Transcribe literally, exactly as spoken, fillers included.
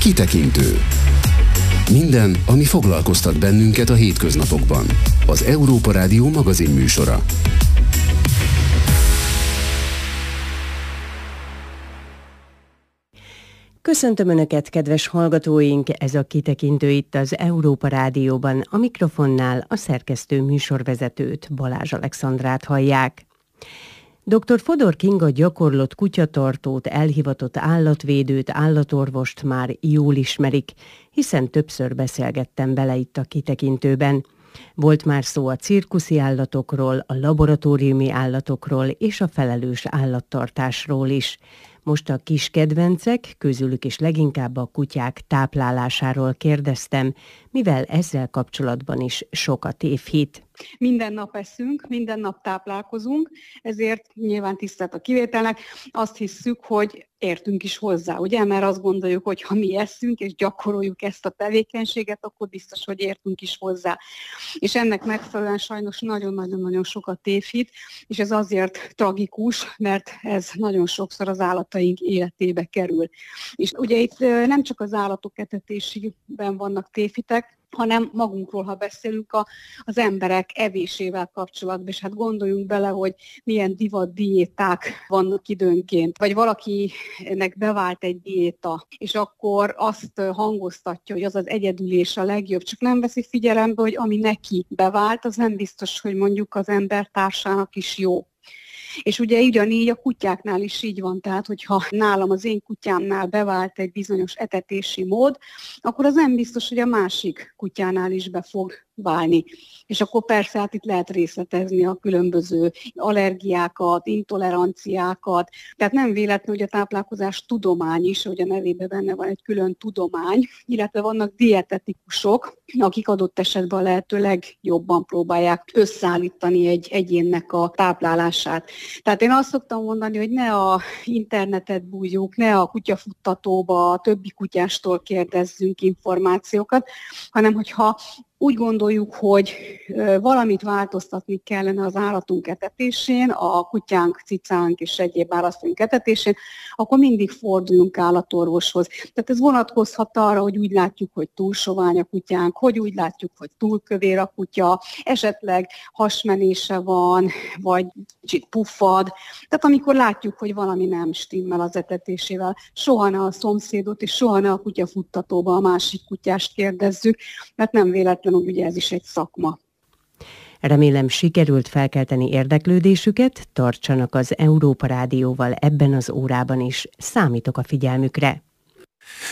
Kitekintő. Minden, ami foglalkoztat bennünket a hétköznapokban. Az Európa Rádió magazinműsora. Köszöntöm Önöket, kedves hallgatóink! Ez a Kitekintő itt az Európa Rádióban. A mikrofonnál a szerkesztő műsorvezetőt, Balázs Alexandrát hallják. doktor Fodor Kinga gyakorlott kutyatartót, elhivatott állatvédőt, állatorvost már jól ismerik, hiszen többször beszélgettem vele itt a Kitekintőben. Volt már szó a cirkuszi állatokról, a laboratóriumi állatokról és a felelős állattartásról is. Most a kis kedvencek, közülük is leginkább a kutyák táplálásáról kérdeztem, mivel ezzel kapcsolatban is sok a tévhit. Minden nap eszünk, minden nap táplálkozunk, ezért nyilván tisztelt a kivételnek, azt hisszük, hogy értünk is hozzá, ugye? Mert azt gondoljuk, hogy ha mi eszünk és gyakoroljuk ezt a tevékenységet, akkor biztos, hogy értünk is hozzá. És ennek megfelelően sajnos nagyon-nagyon-nagyon sok a tévhit, és ez azért tragikus, mert ez nagyon sokszor az állataink életébe kerül. És ugye itt nem csak az állatok etetésében vannak tévhitek, hanem magunkról, ha beszélünk, a, az emberek evésével kapcsolatban, és hát gondoljunk bele, hogy milyen divat diéták vannak időnként, vagy valakinek bevált egy diéta, és akkor azt hangoztatja, hogy az az egyedülés a legjobb, csak nem veszi figyelembe, hogy ami neki bevált, az nem biztos, hogy mondjuk az embertársának is jó. És ugye ugyanígy a kutyáknál is így van, tehát hogyha nálam az én kutyámnál bevált egy bizonyos etetési mód, akkor az nem biztos, hogy a másik kutyánál is be fog válni. És akkor persze hát itt lehet részletezni a különböző allergiákat, intoleranciákat. Tehát nem véletlen, hogy a táplálkozás tudomány is, hogy a nevében benne van egy külön tudomány, illetve vannak dietetikusok, akik adott esetben a lehető legjobban próbálják összeállítani egy egyénnek a táplálását. Tehát én azt szoktam mondani, hogy ne a internetet bújjuk, ne a kutyafuttatóba, a többi kutyástól kérdezzünk információkat, hanem hogyha úgy gondoljuk, hogy valamit változtatni kellene az állatunk etetésén, a kutyánk, cicánk és egyéb állatunk etetésén, akkor mindig forduljunk állatorvoshoz. Tehát ez vonatkozhat arra, hogy úgy látjuk, hogy túl sovány a kutyánk, hogy úgy látjuk, hogy túl kövér a kutya, esetleg hasmenése van, vagy kicsit puffad. Tehát amikor látjuk, hogy valami nem stimmel az etetésével, soha ne a szomszédot és soha ne a kutyafuttatóba a másik kutyást kérdezzük, mert nem véletlen, ugye ez is egy szakma. Remélem, sikerült felkelteni érdeklődésüket, tartsanak az Európa Rádióval ebben az órában is, számítok a figyelmükre.